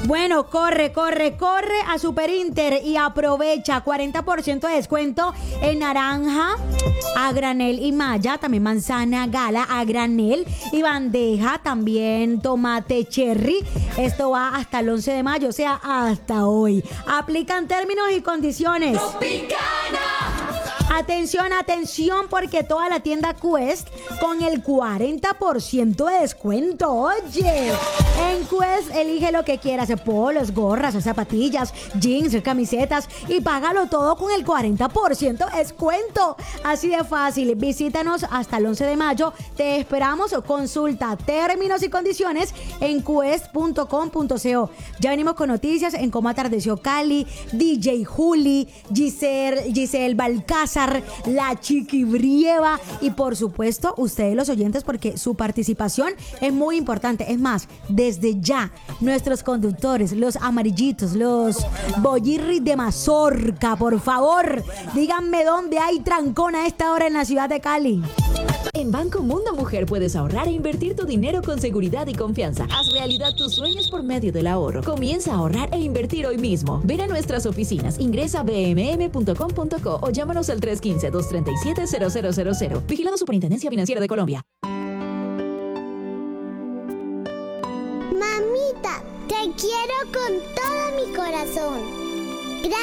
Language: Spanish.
Bueno, corre a Super Inter y aprovecha 40% de descuento en naranja a granel y malla, también manzana gala a granel y bandeja, también tomate cherry. Esto va hasta el 11 de mayo, o sea, hasta hoy. Aplican términos y condiciones. Atención, porque toda la tienda Quest con el 40% de descuento. Oye, en Quest elige lo que quieras, polos, gorras, zapatillas, jeans, camisetas y págalo todo con el 40% de descuento. Así de fácil. Visítanos hasta el 11 de mayo. Te esperamos. Consulta términos y condiciones en quest.com.co. Ya venimos con noticias en cómo atardeció Cali, DJ Juli, Giselle Balcázar, la Chiquibrieva y por supuesto ustedes los oyentes, porque su participación es muy importante. Es más, desde ya nuestros conductores, los amarillitos, los bollirris de mazorca, por favor, díganme dónde hay trancón a esta hora en la ciudad de Cali. En Banco Mundo Mujer puedes ahorrar e invertir tu dinero con seguridad y confianza. Haz realidad tus sueños por medio del ahorro. Comienza a ahorrar e invertir hoy mismo. Ven a nuestras oficinas, ingresa a bmm.com.co o llámanos al 315-237-0000. Vigilado Superintendencia Financiera de Colombia. Mamita, te quiero con todo mi corazón.